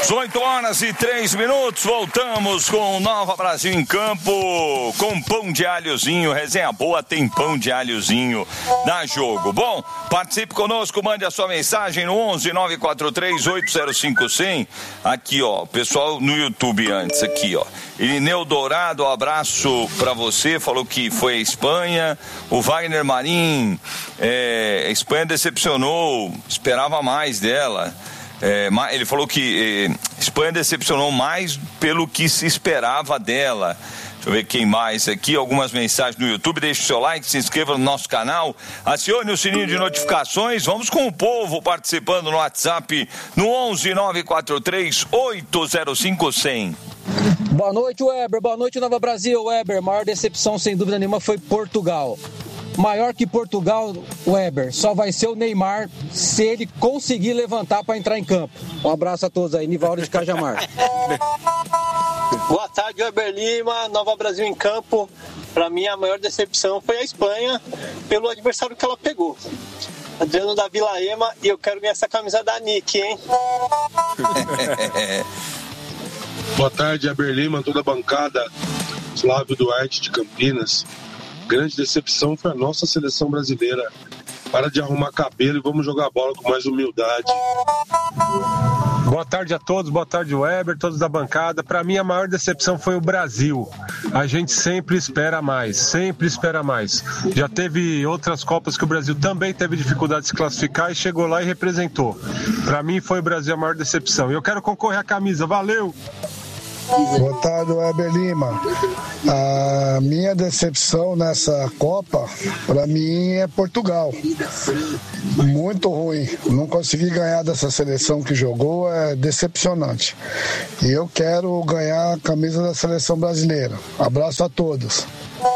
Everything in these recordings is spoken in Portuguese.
18h03, voltamos com Nova Brasil em Campo, com pão de alhozinho, resenha boa, tem pão de alhozinho na jogo. Bom, participe conosco, mande a sua mensagem no 11-943-805-100. Aqui, ó, pessoal no YouTube antes, aqui, ó. Irineu Dourado, abraço pra você, falou que foi a Espanha. O Wagner Marim, a Espanha decepcionou, esperava mais dela. Ele falou que Espanha decepcionou mais pelo que se esperava dela. Deixa eu ver quem mais aqui, algumas mensagens no YouTube. Deixe o seu like, se inscreva no nosso canal, acione o sininho de notificações. Vamos com o povo participando no WhatsApp no 11-943-805-100. Boa noite, Weber. Boa noite, Nova Brasil. Weber, maior decepção sem dúvida nenhuma foi Portugal. Maior que Portugal, Weber, só vai ser o Neymar se ele conseguir levantar para entrar em campo. Um abraço a todos aí, Nivaldo de Cajamar. Boa tarde, Weber Lima, Nova Brasil em Campo. Para mim, a maior decepção foi a Espanha pelo adversário que ela pegou. Adriano da Vila Ema, e eu quero ganhar essa camisa da Nick, hein? Boa tarde, Weber Lima, toda a bancada. Flávio Duarte de Campinas. Grande decepção foi a nossa seleção brasileira. Para de arrumar cabelo e vamos jogar bola com mais humildade. Boa tarde a todos, boa tarde Weber, todos da bancada. Para mim a maior decepção foi o Brasil. A gente sempre espera mais. Já teve outras Copas que o Brasil também teve dificuldade de se classificar e chegou lá e representou. Para mim foi o Brasil a maior decepção. E eu quero concorrer à camisa, valeu! Boa tarde, Weber Lima. A minha decepção nessa Copa, para mim, é Portugal. Muito ruim. Não consegui ganhar dessa seleção que jogou, é decepcionante. E eu quero ganhar a camisa da seleção brasileira. Abraço a todos.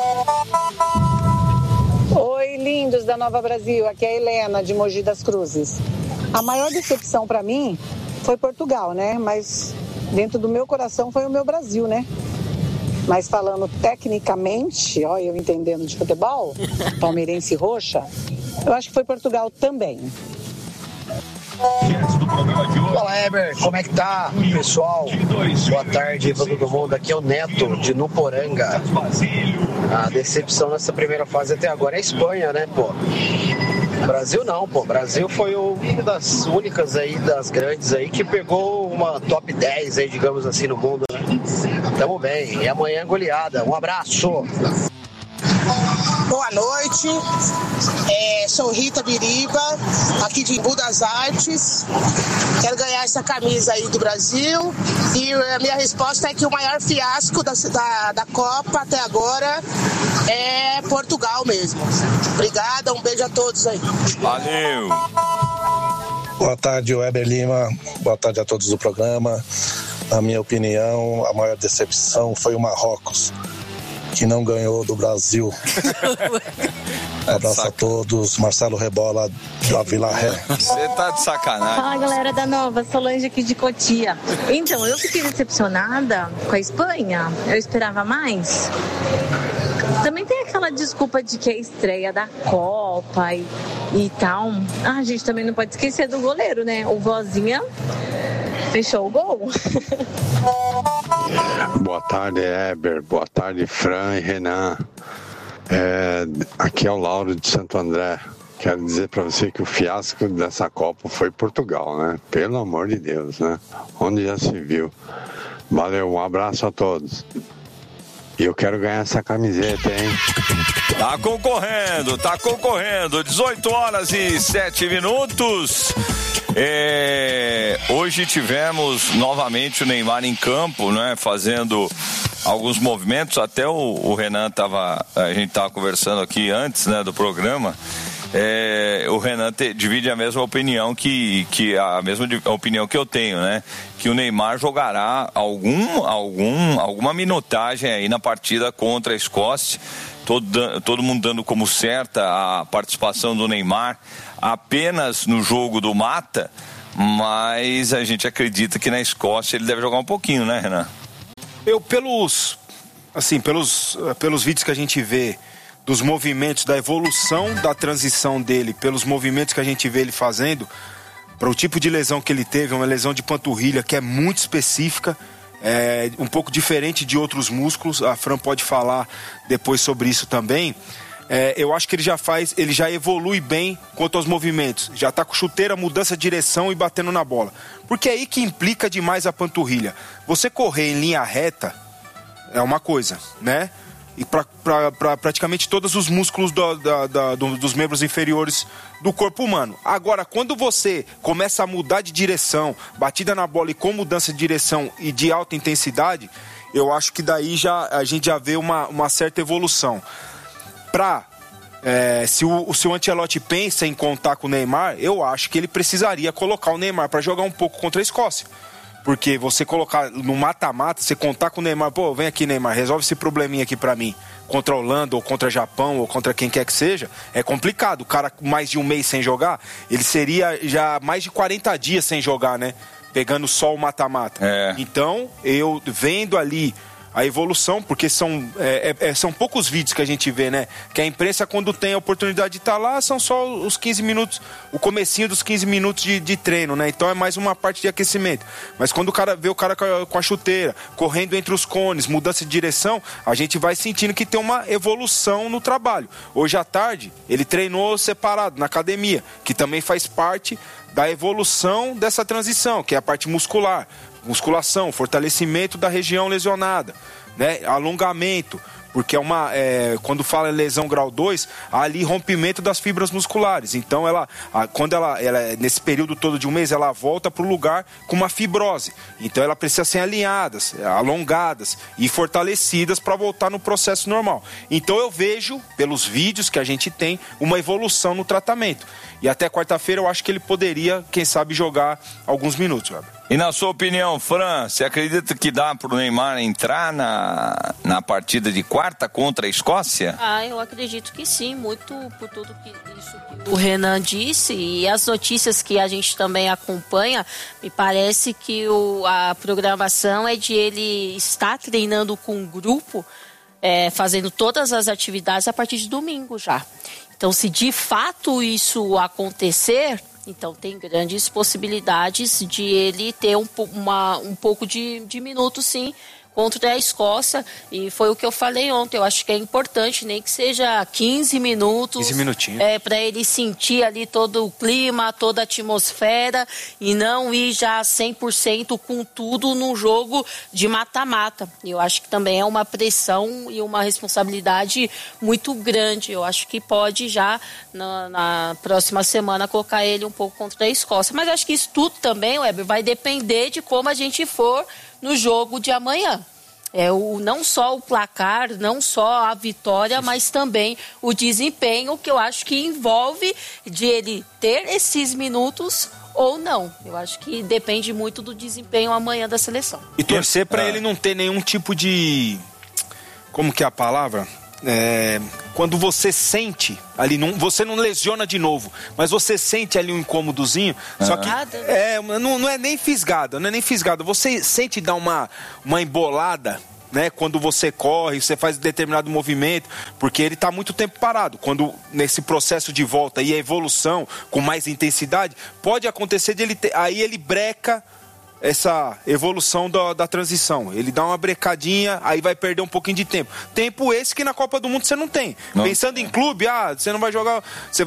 Oi, lindos da Nova Brasil. Aqui é a Helena, de Mogi das Cruzes. A maior decepção para mim foi Portugal, né? Mas dentro do meu coração foi o meu Brasil, né? Mas falando tecnicamente, ó, eu entendendo de futebol, palmeirense roxa, eu acho que foi Portugal também. Fala, Heber, como é que tá, pessoal? Boa tarde pra todo mundo. Aqui é o Neto, de Nuporanga. A decepção nessa primeira fase até agora é a Espanha, né, pô? Brasil não, pô. Brasil foi uma das únicas aí, das grandes aí, que pegou uma top 10 aí, digamos assim, no mundo, né? Tamo bem. E amanhã é goleada. Um abraço. Boa noite, sou Rita Biriba, aqui de Embu das Artes. Quero ganhar essa camisa aí do Brasil. E a minha resposta é que o maior fiasco da Copa até agora é Portugal mesmo. Obrigada, um beijo a todos aí. Valeu! Boa tarde, Weber Lima. Boa tarde a todos do programa. Na minha opinião, a maior decepção foi o Marrocos, que não ganhou do Brasil. Abraço a todos, Marcelo Rebola da Vila Ré. Você tá de sacanagem. Fala, galera da Nova, Solange aqui de Cotia. Então, eu fiquei decepcionada com a Espanha, eu esperava mais. Também tem aquela desculpa de que é a estreia da Copa e tal. A gente também não pode esquecer do goleiro, né? O Vozinha fechou o gol. Boa tarde, Heber. Boa tarde, Fran e Renan. Aqui é o Lauro de Santo André. Quero dizer para você que o fiasco dessa Copa foi Portugal, né? Pelo amor de Deus, né? Onde já se viu. Valeu, um abraço a todos. E eu quero ganhar essa camiseta, hein? Tá concorrendo. 18h07. Hoje tivemos novamente o Neymar em campo, né? Fazendo alguns movimentos. Até o Renan a gente tava conversando aqui antes, né, do programa. O Renan divide a mesma opinião a mesma opinião que eu tenho, né? Que o Neymar jogará alguma minutagem aí na partida contra a Escócia. Todo mundo dando como certa a participação do Neymar apenas no jogo do mata, mas a gente acredita que na Escócia ele deve jogar um pouquinho, né, Renan? Pelos vídeos que a gente vê, dos movimentos, da evolução da transição dele, pelos movimentos que a gente vê ele fazendo, para o tipo de lesão que ele teve, uma lesão de panturrilha que é muito específica, um pouco diferente de outros músculos. A Fran pode falar depois sobre isso também. Eu acho que ele já evolui bem quanto aos movimentos. Já está com chuteira, mudança de direção e batendo na bola. Porque é aí que implica demais a panturrilha. Você correr em linha reta é uma coisa, né? E para praticamente todos os músculos dos membros inferiores do corpo humano. Agora, quando você começa a mudar de direção, batida na bola e com mudança de direção e de alta intensidade, eu acho que daí a gente já vê uma certa evolução. Se o Ancelotti pensa em contar com o Neymar, eu acho que ele precisaria colocar o Neymar para jogar um pouco contra a Escócia. Porque você colocar no mata-mata, você contar com o Neymar, pô, vem aqui, Neymar, resolve esse probleminha aqui pra mim, contra a Holanda, ou contra o Japão, ou contra quem quer que seja, é complicado. O cara com mais de um mês sem jogar, ele seria já mais de 40 dias sem jogar, né? Pegando só o mata-mata. Então, eu vendo ali a evolução, porque são poucos vídeos que a gente vê, né? Que a imprensa, quando tem a oportunidade de estar lá, são só os 15 minutos, o comecinho dos 15 minutos de treino, né? Então é mais uma parte de aquecimento. Mas quando o cara vê o cara com a chuteira, correndo entre os cones, mudança de direção, a gente vai sentindo que tem uma evolução no trabalho. Hoje à tarde, ele treinou separado na academia, que também faz parte da evolução dessa transição, que é a parte muscular. Musculação, fortalecimento da região lesionada, né? Alongamento, porque quando fala em lesão grau 2, há ali rompimento das fibras musculares. Então, quando ela nesse período todo de um mês, ela volta para o lugar com uma fibrose. Então, ela precisa ser alinhadas, alongadas e fortalecidas para voltar no processo normal. Então, eu vejo, pelos vídeos que a gente tem, uma evolução no tratamento. E até quarta-feira, eu acho que ele poderia, quem sabe, jogar alguns minutos, Weber. E na sua opinião, Fran, você acredita que dá para o Neymar entrar na partida de quarta contra a Escócia? Eu acredito que sim, muito por tudo isso que o Renan disse e as notícias que a gente também acompanha. Me parece que a programação é de ele estar treinando com um grupo, fazendo todas as atividades a partir de domingo já. Então, se de fato isso acontecer, então tem grandes possibilidades de ele ter um pouco de minutos, sim, contra a Escócia. E foi o que eu falei ontem. Eu acho que é importante, nem que seja 15 minutos. 15 minutinhos. Para ele sentir ali todo o clima, toda a atmosfera e não ir já 100% com tudo num jogo de mata-mata. Eu acho que também é uma pressão e uma responsabilidade muito grande. Eu acho que pode já, na próxima semana, colocar ele um pouco contra a Escócia. Mas acho que isso tudo também, Weber, vai depender de como a gente for no jogo de amanhã. Não só o placar, não só a vitória, mas também o desempenho, que eu acho que envolve de ele ter esses minutos ou não. Eu acho que depende muito do desempenho amanhã da seleção. E torcer para ele não ter nenhum tipo de... Como que é a palavra? Quando você sente ali, você não lesiona de novo, mas você sente ali um incômodozinho, só que não é nem fisgada, você sente dar uma embolada, né? Quando você corre, você faz determinado movimento, porque ele está muito tempo parado. Quando nesse processo de volta e a evolução com mais intensidade, pode acontecer aí ele breca essa evolução da transição. Ele dá uma brecadinha, aí vai perder um pouquinho de tempo. Tempo esse que na Copa do Mundo você não tem. Pensando em clube, você não vai jogar,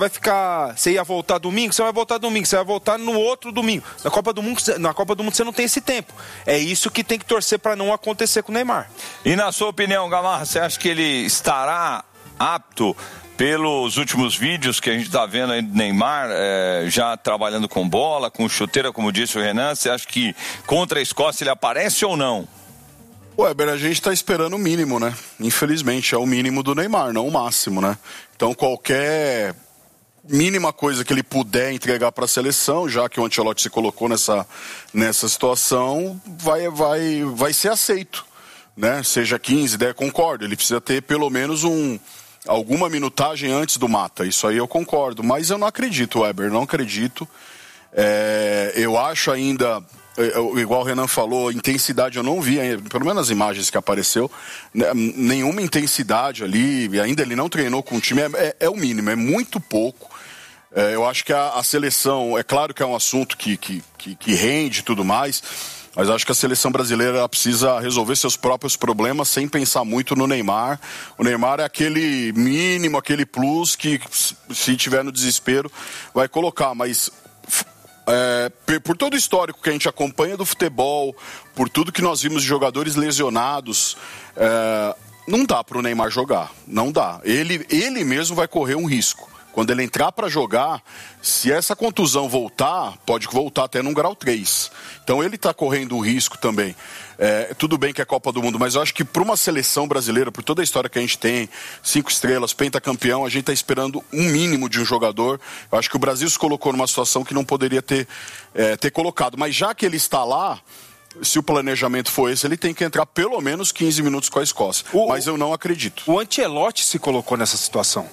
você ia voltar domingo, você vai voltar no outro domingo. Na Copa do Mundo você não tem esse tempo. É isso que tem que torcer para não acontecer com o Neymar. E na sua opinião, Gamarra, você acha que ele estará apto, pelos últimos vídeos que a gente está vendo aí do Neymar, já trabalhando com bola, com chuteira, como disse o Renan, você acha que contra a Escócia ele aparece ou não? Weber, a gente está esperando o mínimo, né? Infelizmente, é o mínimo do Neymar, não o máximo, né? Então, qualquer mínima coisa que ele puder entregar para a seleção, já que o Ancelotti se colocou nessa situação, vai ser aceito, né? Seja 15, 10, concordo, ele precisa ter pelo menos alguma minutagem antes do mata, isso aí eu concordo, mas eu não acredito, Weber, não acredito. Eu acho ainda, igual o Renan falou, intensidade eu não vi, pelo menos nas imagens que apareceu, nenhuma intensidade ali, ainda ele não treinou com o time, é o mínimo, é muito pouco. Eu acho que a seleção, é claro que é um assunto que rende e tudo mais, mas acho que a seleção brasileira precisa resolver seus próprios problemas sem pensar muito no Neymar. O Neymar é aquele mínimo, aquele plus que, se tiver no desespero, vai colocar. Mas por todo o histórico que a gente acompanha do futebol, por tudo que nós vimos de jogadores lesionados, não dá para o Neymar jogar. Não dá. Ele mesmo vai correr um risco. Quando ele entrar para jogar, se essa contusão voltar, pode voltar até num grau 3. Então ele está correndo um risco também. Tudo bem que é Copa do Mundo, mas eu acho que para uma seleção brasileira, por toda a história que a gente tem, 5 estrelas, pentacampeão, a gente está esperando um mínimo de um jogador. Eu acho que o Brasil se colocou numa situação que não poderia ter colocado. Mas já que ele está lá, se o planejamento for esse, ele tem que entrar pelo menos 15 minutos com a Escócia. Mas eu não acredito. O Ancelotti se colocou nessa situação.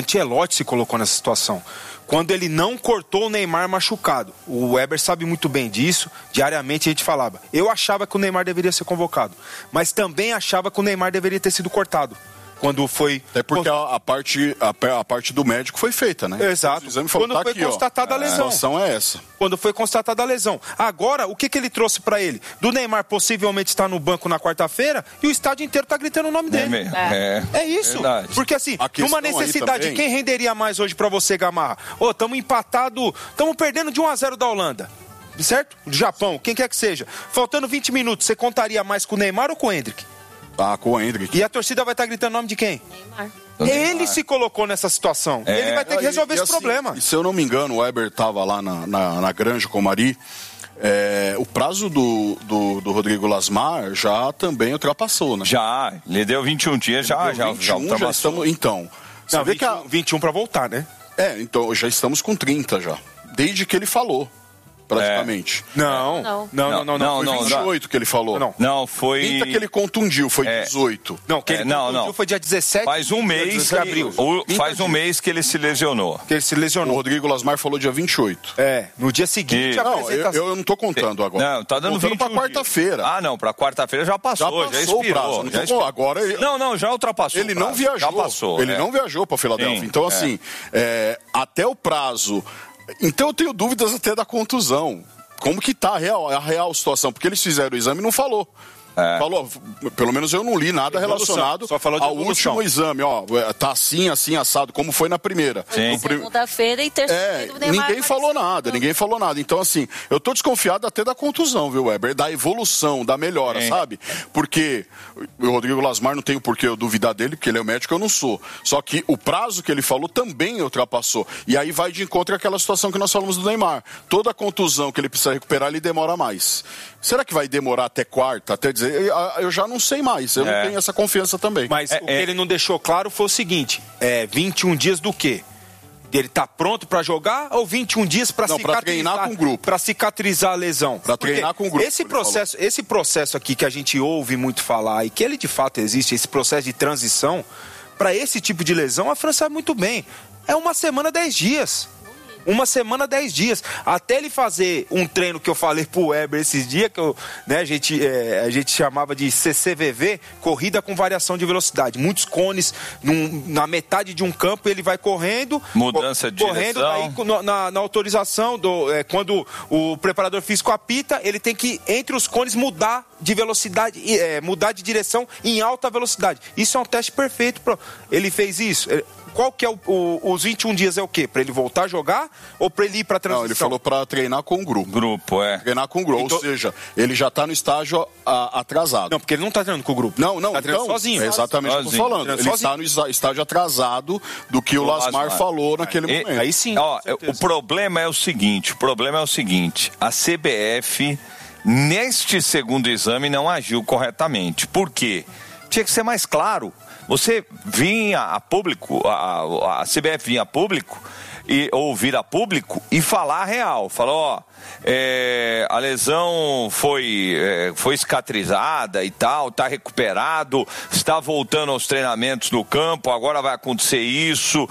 Quando ele não cortou o Neymar machucado. O Weber sabe muito bem disso. Diariamente a gente falava. Eu achava que o Neymar deveria ser convocado. Mas também achava que o Neymar deveria ter sido cortado. Quando foi... Até porque a parte do médico foi feita, né? Exato. Quando foi constatada a lesão. A situação é essa. Quando foi constatada a lesão. Agora, o que ele trouxe pra ele? Do Neymar possivelmente estar no banco na quarta-feira e o estádio inteiro tá gritando o nome dele. É isso. Verdade. Porque assim, numa necessidade, quem renderia mais hoje pra você, Gamarra? Tamo empatado, tamo perdendo de 1-0 da Holanda. Certo? Do Japão, quem quer que seja. Faltando 20 minutos, você contaria mais com o Neymar ou com o Endrick? Com o Endrick. E a torcida vai estar gritando o nome de quem? Neymar. Ele se colocou nessa situação. Ele vai ter que resolver esse problema. E se eu não me engano, o Weber estava lá na Granja com o Mari. O prazo do Rodrigo Lasmar já também ultrapassou, né? Já, ele deu 21 dias, já ultrapassou. Então, você vê que 21 para voltar, né? Então já estamos com 30 já. Desde que ele falou. Praticamente. Não. Foi 28 que ele falou. Não, foi... 30 que ele contundiu, foi 18. Não, que ele contundiu foi dia 17 Faz um mês de abril. Faz um mês que ele se lesionou. O Rodrigo Lasmar falou dia 28. No dia seguinte a apresentação. Eu não tô contando agora. Não, tá dando 21 pra quarta-feira. Pra quarta-feira já passou, já expirou. Agora... Não, já ultrapassou. Ele não viajou. Já passou. Ele não viajou pra Filadélfia. Então, assim, até o prazo... Então eu tenho dúvidas até da contusão. Como que tá a real situação? Porque eles fizeram o exame e não falou. Falou, pelo menos eu não li nada relacionado ao último exame. Tá assim, assado, como foi na primeira. Segunda-feira e terça-feira. Ninguém falou nada. Então, assim, eu tô desconfiado até da contusão, viu, Weber? Da evolução, da melhora, sabe? Porque o Rodrigo Lasmar não tenho por que eu duvidar dele, porque ele é o médico, eu não sou. Só que o prazo que ele falou também ultrapassou. E aí vai de encontro àquela situação que nós falamos do Neymar. Toda contusão que ele precisa recuperar, ele demora mais. Será que vai demorar até quarta, até dizer... Eu já não sei mais, eu não tenho essa confiança também. Mas o que ele não deixou claro foi o seguinte, 21 dias do quê? Ele tá pronto pra jogar ou 21 dias pra cicatrizar? Pra treinar com o grupo. Pra cicatrizar a lesão. Pra treinar com o grupo. Esse processo aqui que a gente ouve muito falar e que ele de fato existe, esse processo de transição, pra esse tipo de lesão, a França sabe muito bem. É 1 semana, 10 dias. 1 semana, 10 dias. Até ele fazer um treino que eu falei pro Weber esses dias, que a gente chamava de CCVV, corrida com variação de velocidade. Muitos cones, na metade de um campo, ele vai correndo. Mudança de correndo, direção. Na autorização, quando o preparador físico apita, ele tem que, entre os cones, mudar de velocidade, mudar de direção em alta velocidade. Isso é um teste perfeito. Ele fez isso. Qual que é os 21 dias é o quê? Pra ele voltar a jogar ou pra ele ir pra transição? Não, ele falou pra treinar com o grupo. Treinar com o grupo, então, ou seja, ele já tá no estágio atrasado. Não, porque ele não tá treinando com o grupo. Não, tá treinando sozinho. É exatamente o que eu tô falando. Ele está no estágio atrasado do que o Lasmar falou naquele momento. Aí sim. O problema é o seguinte, a CBF, neste segundo exame, não agiu corretamente. Por quê? Tinha que ser mais claro. Você vinha a público, a CBF vinha a público, ou vir a público e falar a real. Falou, a lesão foi cicatrizada e tal, está recuperado, está voltando aos treinamentos no campo, agora vai acontecer isso.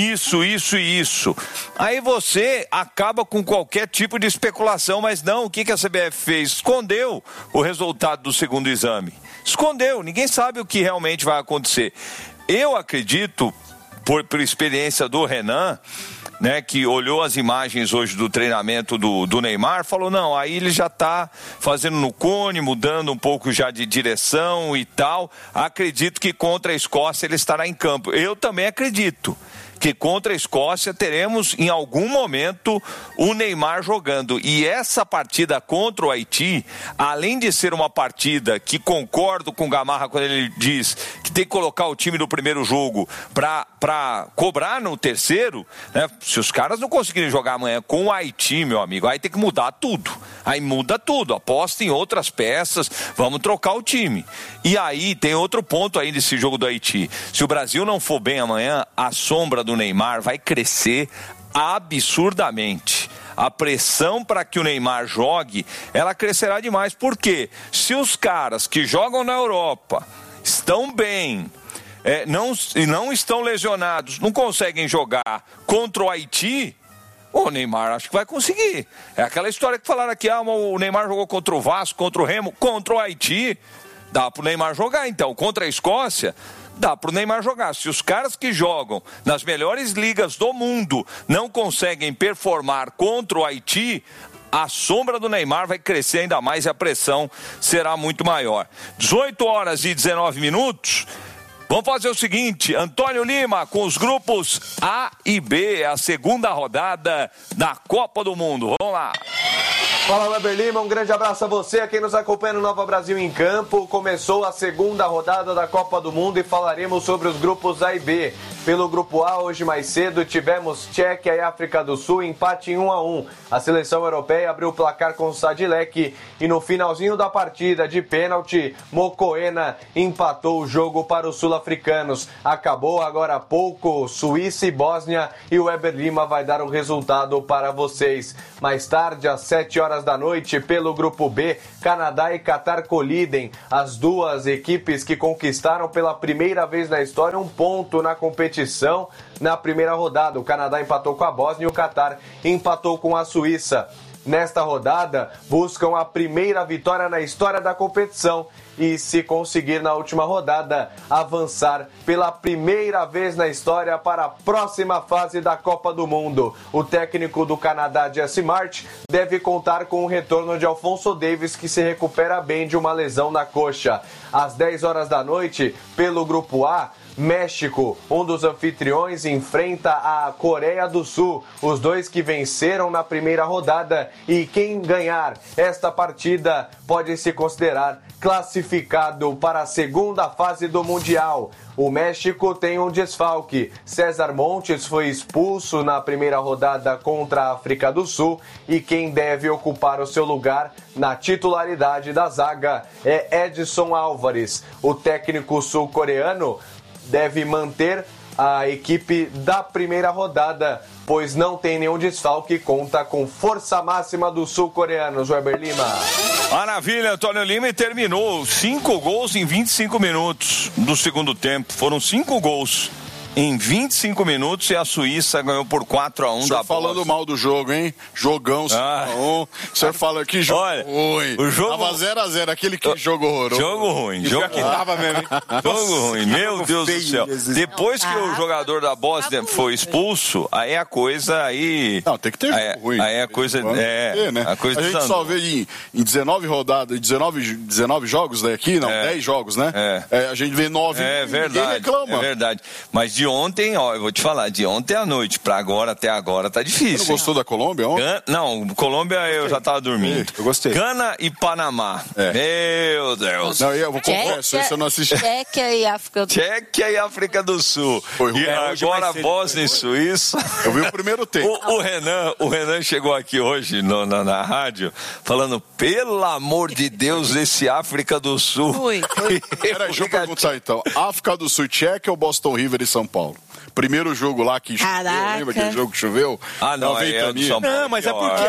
Aí você acaba com qualquer tipo de especulação, mas não, o que a CBF fez? Escondeu o resultado do segundo exame. Escondeu, ninguém sabe o que realmente vai acontecer. Eu acredito, por experiência do Renan, né, que olhou as imagens hoje do treinamento do Neymar, falou, não, aí ele já está fazendo no cone, mudando um pouco já de direção e tal. Acredito que contra a Escócia ele estará em campo. Eu também acredito que contra a Escócia teremos em algum momento o Neymar jogando. E essa partida contra o Haiti, além de ser uma partida que concordo com o Gamarra quando ele diz que tem que colocar o time do primeiro jogo para cobrar no terceiro, né? Se os caras não conseguirem jogar amanhã com o Haiti, meu amigo, aí tem que mudar tudo. Aí muda tudo, aposta em outras peças, vamos trocar o time. E aí tem outro ponto aí desse jogo do Haiti. Se o Brasil não for bem amanhã, a sombra do Neymar vai crescer absurdamente. A pressão para que o Neymar jogue, ela crescerá demais. Por quê? Se os caras que jogam na Europa estão bem, não estão lesionados, não conseguem jogar contra o Haiti, o Neymar acho que vai conseguir. É aquela história que falaram aqui, o Neymar jogou contra o Vasco, contra o Remo, contra o Haiti, dá pro Neymar jogar. Então, contra a Escócia, dá pro Neymar jogar. Se os caras que jogam nas melhores ligas do mundo não conseguem performar contra o Haiti, a sombra do Neymar vai crescer ainda mais e a pressão será muito maior. 18h19. Vamos fazer o seguinte, Antônio Lima com os grupos A e B, a segunda rodada da Copa do Mundo. Vamos lá. Fala, Weber Lima, um grande abraço a você, a quem nos acompanha no Nova Brasil em Campo. Começou a segunda rodada da Copa do Mundo e falaremos sobre os grupos A e B. Pelo grupo A, hoje mais cedo, tivemos Tchequia e África do Sul, empate em 1-1. A seleção europeia abriu o placar com o Sadilek e no finalzinho da partida, de pênalti, Mokoena empatou o jogo para os sul-africanos. Acabou agora há pouco Suíça e Bósnia e o Weber Lima vai dar o resultado para vocês. Mais tarde, às 7 horas da noite, pelo grupo B, Canadá e Catar colidem, as duas equipes que conquistaram pela primeira vez na história um ponto na competição na primeira rodada. O Canadá empatou com a Bósnia e o Catar empatou com a Suíça. Nesta rodada, buscam a primeira vitória na história da competição e, se conseguir na última rodada, avançar pela primeira vez na história para a próxima fase da Copa do Mundo. O técnico do Canadá, Jesse March, deve contar com o retorno de Alphonso Davies, que se recupera bem de uma lesão na coxa. Às 10 horas da noite, pelo grupo A, México, um dos anfitriões, enfrenta a Coreia do Sul, os dois que venceram na primeira rodada, e quem ganhar esta partida pode se considerar classificado para a segunda fase do Mundial. O México tem um desfalque. César Montes foi expulso na primeira rodada contra a África do Sul e quem deve ocupar o seu lugar na titularidade da zaga é Edson Álvares. O técnico sul-coreano deve manter a equipe da primeira rodada, pois não tem nenhum desfalque e conta com força máxima dos sul-coreanos. Weber Lima. Maravilha, Antônio Lima, e terminou 5 gols em 25 minutos do segundo tempo. Foram 5 gols em 25 minutos e a Suíça ganhou por 4-1 da falando mal do jogo, hein? Jogão 5-1. O senhor fala que jogo ruim. O jogo tava 0-0, aquele que jogo horroroso. Jogo ruim. Jogo que tava mesmo. Jogo ruim, meu Deus do céu. Depois que o jogador da Bósnia foi expulso, aí a coisa aí... Não, tem que ter jogo ruim. Aí a coisa... A coisa a gente só vê em 19 rodadas, 19 jogos daqui, não, 10 jogos, né? A gente vê 9 e ninguém reclama. É verdade. Mas de ontem, eu vou te falar, de ontem à noite pra agora, até agora, tá difícil. Você não gostou da Colômbia ontem? Não, Colômbia eu já tava dormindo. Eu gostei. Gana e Panamá. Meu Deus. Não, eu vou confesso, isso eu não assisti. Tchequia e África do Sul. Tchequia e África do Sul. E agora Bósnia e Suíça. Eu vi o primeiro tempo. O Renan chegou aqui hoje na rádio falando, pelo amor de Deus, esse África do Sul. Peraí, deixa eu perguntar então. África do Sul, Tchequia ou Boston River e São Paulo? Primeiro jogo lá que choveu, lembra aquele jogo que choveu? Não, não, mas é porque...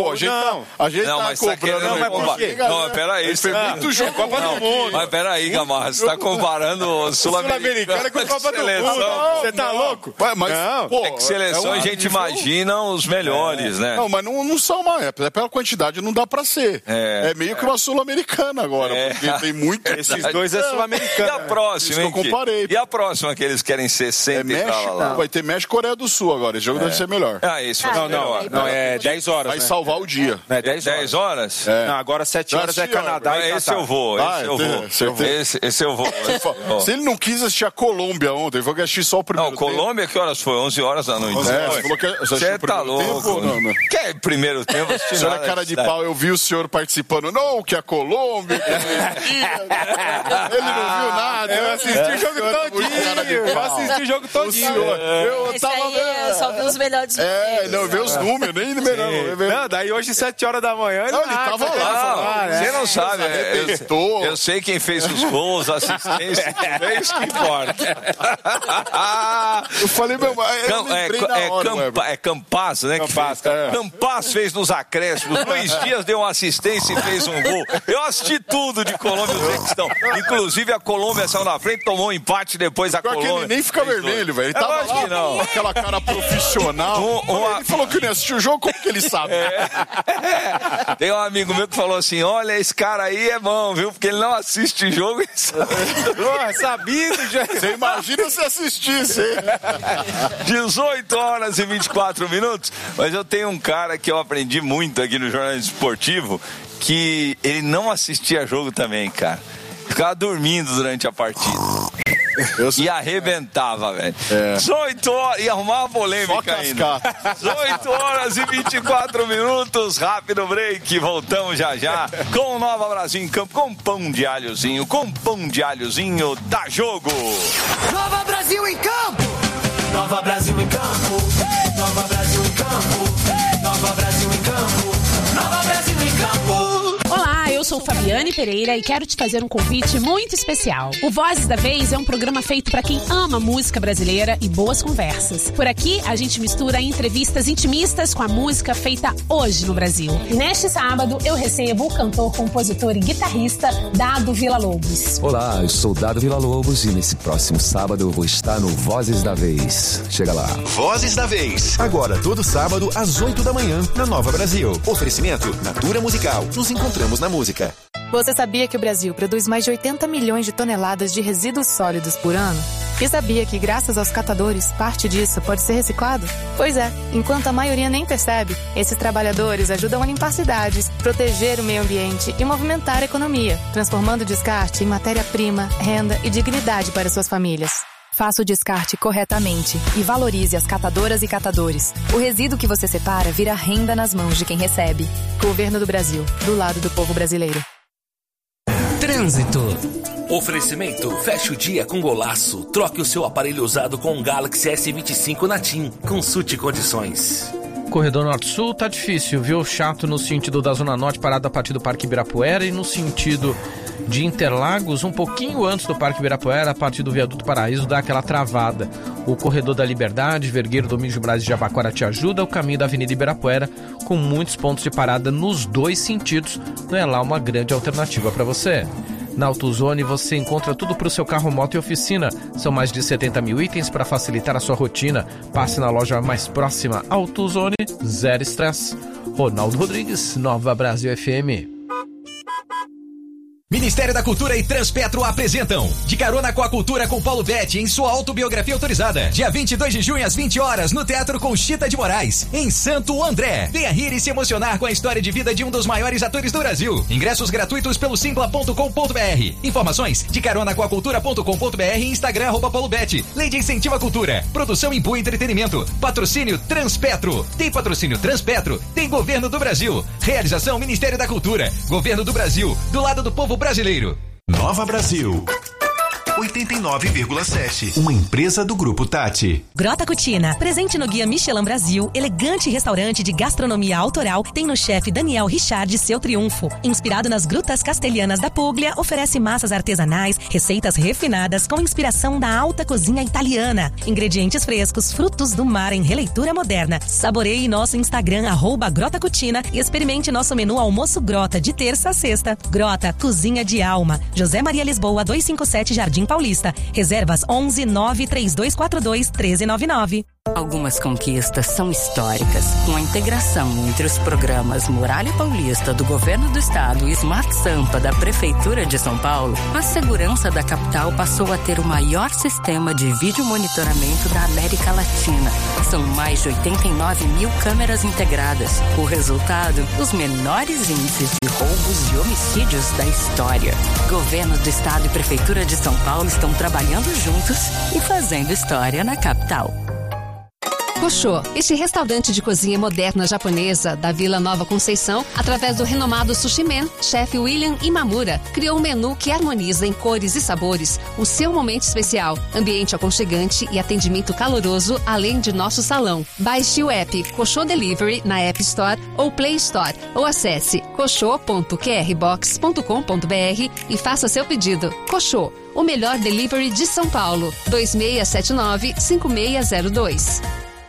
a gente tá cobrando... Não, mas por quê? Não, peraí. Foi muito jogo, Copa do Mundo. Mas peraí, Gamarra, você tá comparando o Sul-Americana com a Copa do Mundo. Você tá louco? Mas, é que seleção a gente imagina os melhores, né? Não, mas não são mais. É pela quantidade, não dá pra ser. É meio que uma Sul-Americana agora, porque tem muito... Esses dois é Sul-Americana. E a próxima, hein? Eu comparei. E a próxima que eles querem ser sempre pra tava lá. Vai ter México e Coreia do Sul agora. Esse jogo deve ser melhor. Isso Não, é 10 horas. Vai salvar o dia. Não é 10 horas? Não, agora 7 horas é Canadá e esse eu vou. Esse eu vou. Se ele não quis assistir a Colômbia ontem, ele falou que assistir só o primeiro tempo. Colômbia, que horas foi? 11 horas da noite. Você falou que você tá louco. Não. Que é primeiro tempo? O senhor é cara de pau, eu vi o senhor participando. Não, que a Colômbia, que a ele não viu nada. Eu assisti o jogo todinho. Eu tava vendo. Só vi os melhores não, vê os números, nem melhor. Não, daí hoje, 7 horas da manhã, ele tava lá. Você não sabe. Eu sei quem fez os gols, assistência, é isso que importa. Eu falei, meu, Campaz, né? Campaz fez nos acréscimos. Luiz Dias deu uma assistência e fez um gol. Eu assisti tudo de Colômbia e Uzbequistão. Inclusive, a Colômbia saiu na frente, tomou um empate depois a Colômbia. Ele nem fica vermelho, velho. Ele tava lá com aquela cara profissional. Ele falou que não assistiu o jogo, como que ele sabe? Tem um amigo meu que falou assim, olha, esse cara aí é bom, viu? Porque ele não assiste jogo e sabe. Sabido, já. Você imagina se assistisse, hein? 18 horas e 24 minutos. Mas eu tenho um cara que eu aprendi muito aqui no jornalismo esportivo, que ele não assistia jogo também, cara. Ficava dormindo durante a partida. E arrebentava, velho. 18 horas, e arrumava polêmica ainda. 18 horas e 24 minutos, rápido break, voltamos já com o Nova Brasil em campo, com pão de alhozinho, dá jogo. Nova Brasil em campo! Nova Brasil em campo! Nova Brasil em campo! Nova Brasil em campo! Nova Brasil em campo! Olá, eu sou Fabiane Pereira e quero te fazer um convite muito especial. O Vozes da Vez é um programa feito para quem ama música brasileira e boas conversas. Por aqui, a gente mistura entrevistas intimistas com a música feita hoje no Brasil. E neste sábado, eu recebo o cantor, compositor e guitarrista Dado Villa-Lobos. Olá, eu sou Dado Villa-Lobos e nesse próximo sábado eu vou estar no Vozes da Vez. Chega lá. Vozes da Vez. Agora, todo sábado, às 8 da manhã, na Nova Brasil. Oferecimento Natura Musical. Nos encontramos na música. Você sabia que o Brasil produz mais de 80 milhões de toneladas de resíduos sólidos por ano? E sabia que, graças aos catadores, parte disso pode ser reciclado? Pois é, enquanto a maioria nem percebe, esses trabalhadores ajudam a limpar cidades, proteger o meio ambiente e movimentar a economia, transformando o descarte em matéria-prima, renda e dignidade para suas famílias. Faça o descarte corretamente e valorize as catadoras e catadores. O resíduo que você separa vira renda nas mãos de quem recebe. Governo do Brasil, do lado do povo brasileiro. Trânsito. Oferecimento, feche o dia com golaço. Troque o seu aparelho usado com um Galaxy S25 na TIM. Consulte condições. Corredor Norte-Sul tá difícil, viu? Chato no sentido da Zona Norte, parado a partir do Parque Ibirapuera, e no sentido de Interlagos, um pouquinho antes do Parque Ibirapuera, a partir do Viaduto Paraíso, dá aquela travada. O Corredor da Liberdade, Vergueiro, Domingos de Braz e Jabaquara te ajuda, o caminho da Avenida Ibirapuera, com muitos pontos de parada nos dois sentidos, não é lá uma grande alternativa para você. Na AutoZone você encontra tudo para o seu carro, moto e oficina. São mais de 70 mil itens para facilitar a sua rotina. Passe na loja mais próxima. AutoZone, zero estresse. Ronaldo Rodrigues, Nova Brasil FM. Ministério da Cultura e Transpetro apresentam De Carona com a Cultura com Paulo Betti em sua autobiografia autorizada. Dia 22 de junho às 20 horas no Teatro Conchita de Moraes, em Santo André. Venha rir e se emocionar com a história de vida de um dos maiores atores do Brasil. Ingressos gratuitos pelo simpla.com.br. Informações de caronacoacultura.com.br e Instagram @Paulo Betti. Lei de Incentivo à Cultura. Produção Imbu Entretenimento. Patrocínio Transpetro. Tem patrocínio Transpetro, tem Governo do Brasil. Realização Ministério da Cultura. Governo do Brasil. Do lado do povo brasileiro. Nova Brasil 89,7. Uma empresa do Grupo Tati. Grota Cucina, presente no Guia Michelin Brasil, elegante restaurante de gastronomia autoral, tem no chefe Daniel Richard seu triunfo. Inspirado nas grutas castelhanas da Puglia, oferece massas artesanais, receitas refinadas com inspiração da alta cozinha italiana. Ingredientes frescos, frutos do mar em releitura moderna. Saboreie nosso Instagram @Grota Cucina e experimente nosso menu almoço Grota de terça a sexta. Grota, cozinha de alma. José Maria Lisboa 257 Jardim Paulista. Reservas 11 93242 1399. Algumas conquistas são históricas. Com a integração entre os programas Muralha Paulista do Governo do Estado e Smart Sampa da Prefeitura de São Paulo, a segurança da capital passou a ter o maior sistema de vídeo monitoramento da América Latina. São mais de 89 mil câmeras integradas. O resultado, os menores índices de roubos e homicídios da história. Governo do Estado e Prefeitura de São Paulo estão trabalhando juntos e fazendo história na capital. Koshô, este restaurante de cozinha moderna japonesa da Vila Nova Conceição, através do renomado Sushi Man, chefe William Imamura, criou um menu que harmoniza em cores e sabores o seu momento especial, ambiente aconchegante e atendimento caloroso, além de nosso salão. Baixe o app Koshô Delivery na App Store ou Play Store, ou acesse koshô.qrbox.com.br e faça seu pedido. Koshô, o melhor delivery de São Paulo. 2679-5602.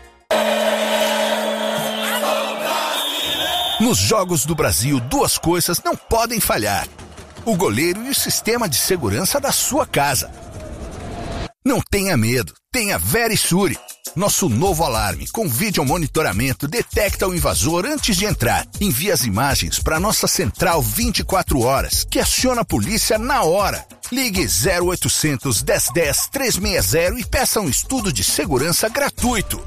Nos Jogos do Brasil, duas coisas não podem falhar: o goleiro e o sistema de segurança da sua casa. Não tenha medo, tenha Verisure. Nosso novo alarme com vídeo monitoramento detecta o invasor antes de entrar. Envia as imagens para nossa central 24 horas, que aciona a polícia na hora. Ligue 0800 1010 360 e peça um estudo de segurança gratuito.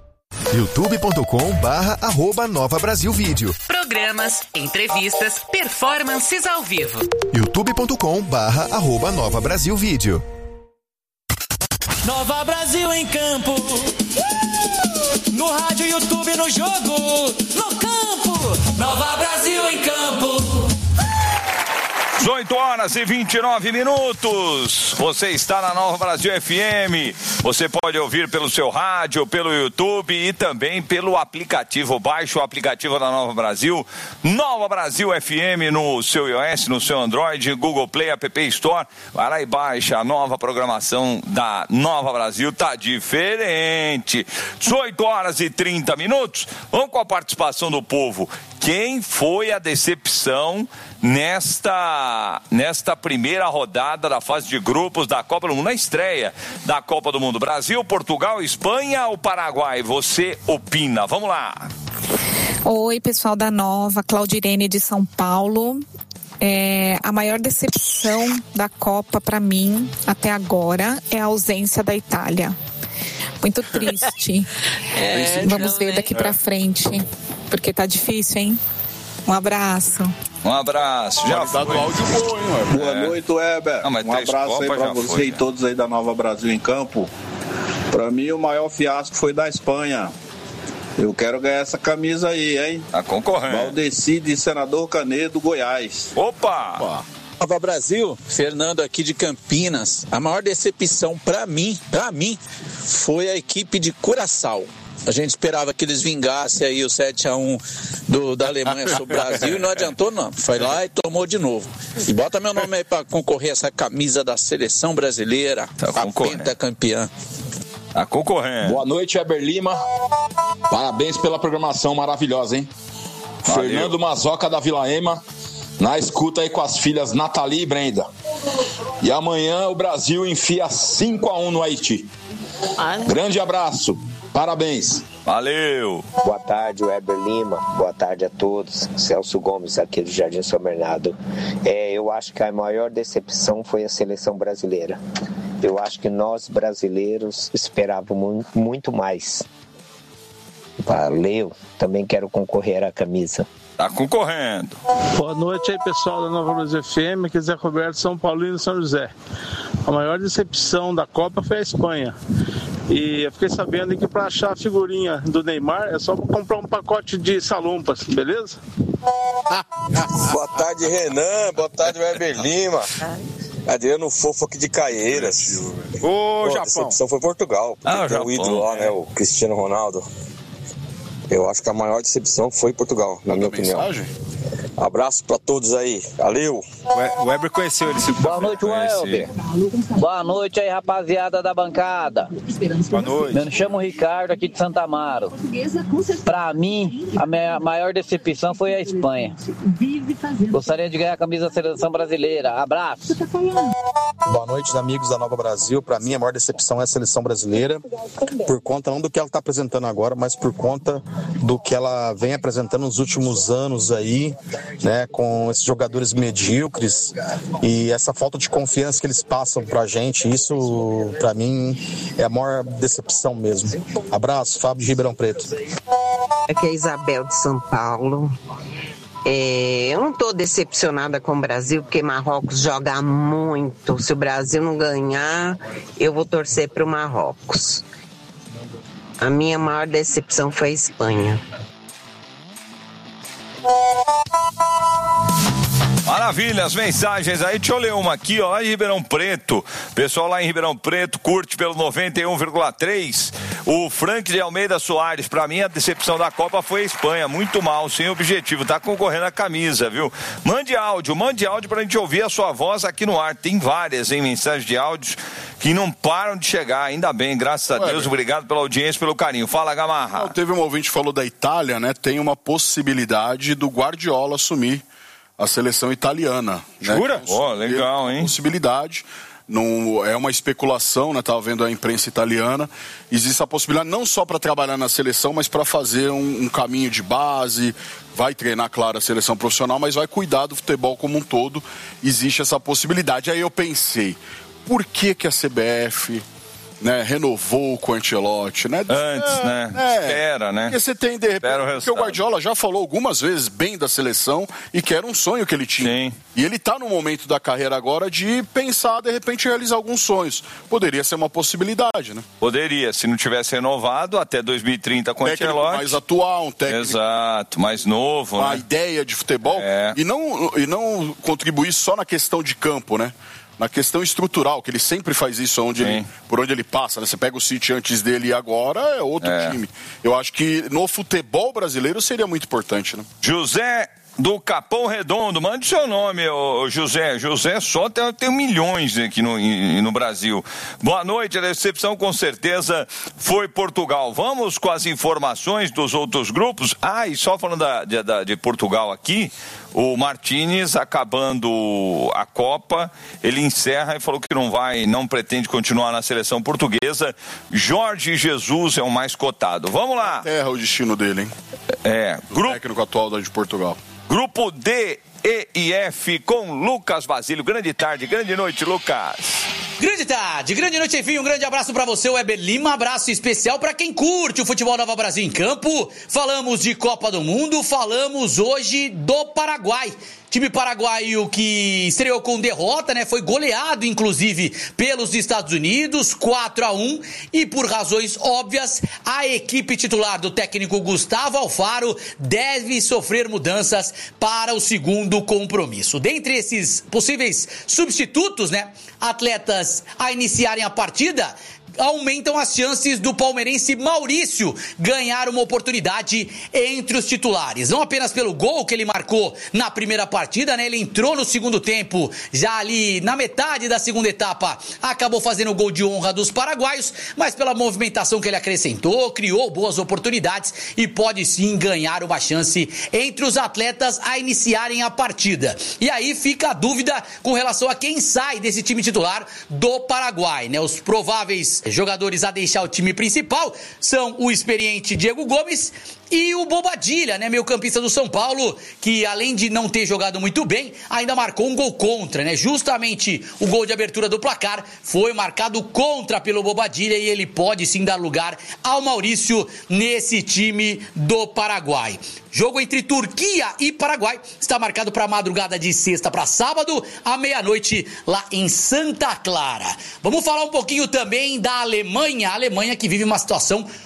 youtube.com/Nova Brasil Vídeo. Programas, entrevistas, performances ao vivo. youtube.com/Nova Brasil Vídeo. Nova Brasil em campo. No rádio, YouTube, no jogo, no campo. Nova Brasil em campo. 18h29. Você está na Nova Brasil FM. Você pode ouvir pelo seu rádio, pelo YouTube e também pelo aplicativo. Baixe o aplicativo da Nova Brasil, Nova Brasil FM, no seu iOS, no seu Android, Google Play, App Store. Vai lá e baixa a nova programação da Nova Brasil. Tá diferente. 18h30. Vamos com a participação do povo. Quem foi a decepção nesta primeira rodada da fase de grupos da Copa do Mundo, na estreia da Copa do Mundo? Brasil, Portugal, Espanha ou Paraguai? Você opina. Vamos lá. Oi, pessoal da Nova, Claudirene de São Paulo. A maior decepção da Copa para mim até agora é a ausência da Itália. Muito triste. Vamos ver daqui para frente, porque tá difícil, hein? Um abraço. Um abraço. Já tá no áudio bom, hein? Boa noite, Weber. Um abraço aí pra você e todos aí da Nova Brasil em Campo. Pra mim, o maior fiasco foi da Espanha. Eu quero ganhar essa camisa aí, hein? Tá concorrendo. Valdeci de Senador Canedo, Goiás. Opa! Nova Brasil, Fernando aqui de Campinas. A maior decepção pra mim, foi a equipe de Curaçao. A gente esperava que eles vingassem aí o 7-1 da Alemanha sobre o Brasil e não adiantou não. Foi lá e tomou de novo. E bota meu nome aí pra concorrer a essa camisa da seleção brasileira, a pentacampeã. Tá concorrendo. Boa noite, Weber Lima. Parabéns pela programação maravilhosa, hein? Valeu. Fernando Mazoca da Vila Ema, na escuta aí com as filhas Nathalie e Brenda. E amanhã o Brasil enfia 5-1 no Haiti. Grande abraço. Parabéns. Valeu. Boa tarde, Weber Lima. Boa tarde a todos. Celso Gomes, aqui do Jardim São Bernardo. Eu acho que a maior decepção foi a seleção brasileira. Eu acho que nós, brasileiros, esperávamos muito mais. Valeu. Também quero concorrer à camisa. Tá concorrendo. Boa noite aí, pessoal da Nova Brasil FM. Aqui é Zé Roberto, São Paulino e São José. A maior decepção da Copa foi a Espanha. E eu fiquei sabendo que para achar a figurinha do Neymar é só comprar um pacote de salumpas, beleza? Boa tarde, Renan. Boa tarde, Weber Lima. Adriano Fofo aqui de Caieiras. Japão. A decepção foi Portugal. Porque tem o ídolo lá, né? O Cristiano Ronaldo. Eu acho que a maior decepção foi Portugal, na minha opinião. Abraço pra todos aí. Valeu. O Weber conheceu ele. Boa noite, Welber. Boa noite aí, rapaziada da bancada. Boa noite. Eu me chamo Ricardo, aqui de Santa Amaro. Pra mim, a minha maior decepção foi a Espanha. Gostaria de ganhar a camisa da seleção brasileira. Abraço. Boa noite, amigos da Nova Brasil. Pra mim, a maior decepção é a seleção brasileira, por conta não do que ela tá apresentando agora, mas por conta do que ela vem apresentando nos últimos anos aí, né, com esses jogadores medíocres e essa falta de confiança que eles passam pra gente. Isso, pra mim, é a maior decepção mesmo. Abraço, Fábio de Ribeirão Preto. Aqui é a Isabel de São Paulo. Eu não estou decepcionada com o Brasil, porque Marrocos joga muito. Se o Brasil não ganhar, eu vou torcer para o Marrocos. A minha maior decepção foi a Espanha. Maravilha, as mensagens aí, deixa eu ler uma aqui, ó, lá em Ribeirão Preto. Pessoal lá em Ribeirão Preto curte pelo 91,3. O Frank de Almeida Soares, pra mim a decepção da Copa foi a Espanha, muito mal, sem objetivo, tá concorrendo a camisa, viu? Mande áudio pra gente ouvir a sua voz aqui no ar. Tem várias, hein, mensagens de áudios que não param de chegar, ainda bem, graças a Deus, obrigado pela audiência, pelo carinho. Fala, Gamarra. Não, teve um ouvinte que falou da Itália, né? Tem uma possibilidade do Guardiola assumir a seleção italiana. Jura? Legal, hein? Possibilidade. Não, é uma especulação, né? Estava vendo a imprensa italiana. Existe a possibilidade não só para trabalhar na seleção, mas para fazer um caminho de base. Vai treinar, claro, a seleção profissional, mas vai cuidar do futebol como um todo. Existe essa possibilidade. Aí eu pensei, por que a CBF, né, renovou com o Ancelotti, né? Antes, né? Espera, né? Porque você tem, de repente, porque o Guardiola já falou algumas vezes bem da seleção e que era um sonho que ele tinha. Sim. E ele tá no momento da carreira agora de pensar, de repente, realizar alguns sonhos. Poderia ser uma possibilidade, né? Poderia, se não tivesse renovado até 2030 com o Ancelotti. Mais atual, um técnico. Exato, mais novo, a né? ideia de futebol. E não contribuir só na questão de campo, né? Na questão estrutural, que ele sempre faz isso por onde ele passa, né? Você pega o City antes dele e agora é outro time. Eu acho que no futebol brasileiro seria muito importante, né? José do Capão Redondo, mande seu nome, José. José só tem milhões aqui no Brasil. Boa noite, a decepção com certeza foi Portugal. Vamos com as informações dos outros grupos. E só falando de Portugal aqui, o Martínez, acabando a Copa, ele encerra e falou que não pretende continuar na seleção portuguesa. Jorge Jesus é o mais cotado. Vamos lá. É o destino dele, hein? O técnico atual de Portugal. Grupo D, E e F com Lucas Basílio. Grande tarde, grande noite, Lucas. Grande tarde, grande noite, enfim, um grande abraço pra você, Weber Lima, abraço especial pra quem curte o futebol Nova Brasil em campo. Falamos de Copa do Mundo, falamos hoje do Paraguai. Time paraguaio que estreou com derrota, né? Foi goleado, inclusive, pelos Estados Unidos, 4-1. E por razões óbvias, a equipe titular do técnico Gustavo Alfaro deve sofrer mudanças para o segundo compromisso. Dentre esses possíveis substitutos, né? Atletas a iniciarem a partida, aumentam as chances do palmeirense Maurício ganhar uma oportunidade entre os titulares. Não apenas pelo gol que ele marcou na primeira partida, né? Ele entrou no segundo tempo, já ali na metade da segunda etapa, acabou fazendo o gol de honra dos paraguaios, mas pela movimentação que ele acrescentou, criou boas oportunidades e pode sim ganhar uma chance entre os atletas a iniciarem a partida. E aí fica a dúvida com relação a quem sai desse time titular do Paraguai, né? Os prováveis jogadores a deixar o time principal são o experiente Diego Gomes e o Bobadilla, né, meio-campista do São Paulo, que além de não ter jogado muito bem, ainda marcou um gol contra, né? Justamente o gol de abertura do placar foi marcado contra pelo Bobadilla e ele pode sim dar lugar ao Maurício nesse time do Paraguai. Jogo entre Turquia e Paraguai está marcado para a madrugada de sexta para sábado, à meia-noite, lá em Santa Clara. Vamos falar um pouquinho também da Alemanha. A Alemanha que vive uma situação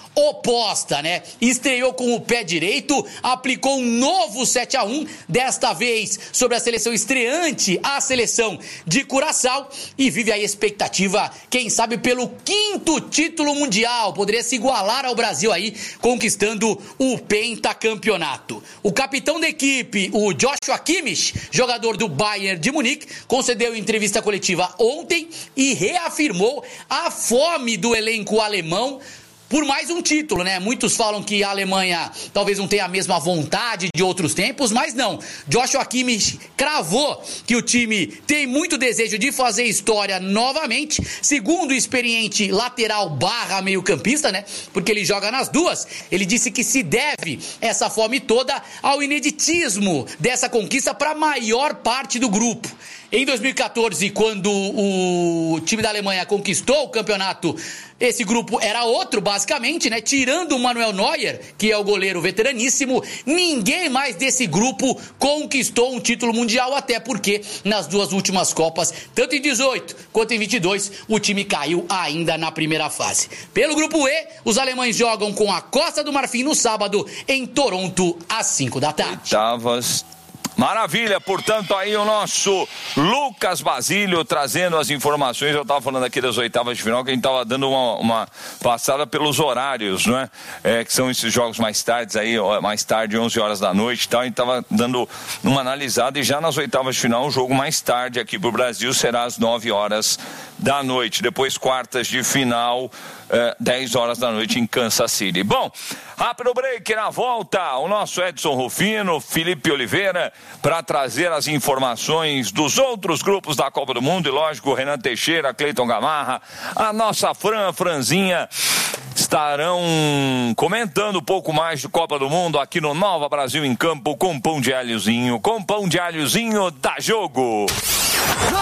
oposta, né? Estreou com o pé direito, aplicou um novo 7-1, desta vez sobre a seleção estreante, a seleção de Curaçao, e vive a expectativa, quem sabe, pelo 5º título mundial. Poderia se igualar ao Brasil aí, conquistando o pentacampeonato. O capitão da equipe, o Joshua Kimmich, jogador do Bayern de Munique, concedeu entrevista coletiva ontem e reafirmou a fome do elenco alemão por mais um título, né? Muitos falam que a Alemanha talvez não tenha a mesma vontade de outros tempos, mas não. Joshua Kimmich cravou que o time tem muito desejo de fazer história novamente, segundo o experiente lateral / meio-campista, né? Porque ele joga nas duas. Ele disse que se deve essa fome toda ao ineditismo dessa conquista para a maior parte do grupo. Em 2014, quando o time da Alemanha conquistou o campeonato, esse grupo era outro, basicamente, né? Tirando o Manuel Neuer, que é o goleiro veteraníssimo, ninguém mais desse grupo conquistou um título mundial, até porque nas duas últimas Copas, tanto em 18 quanto em 22, o time caiu ainda na primeira fase. Pelo grupo E, os alemães jogam com a Costa do Marfim no sábado, em Toronto, às 5 da tarde. Oitavas. Maravilha, portanto, aí o nosso Lucas Basílio trazendo as informações. Eu estava falando aqui das oitavas de final, que a gente estava dando uma passada pelos horários, não é? Que são esses jogos mais tardes aí, mais tarde, 11 horas da noite e tal. A gente estava dando uma analisada, e já nas oitavas de final, o jogo mais tarde aqui para o Brasil será às 9 horas da noite. Depois, quartas de final, 10 horas da noite em Kansas City. Bom, rápido break, na volta, o nosso Edson Rufino, Felipe Oliveira, para trazer as informações dos outros grupos da Copa do Mundo, e lógico, Renan Teixeira, Cleiton Gamarra, a nossa Franzinha, estarão comentando um pouco mais de Copa do Mundo aqui no Nova Brasil em Campo, com pão de alhozinho da Jogo.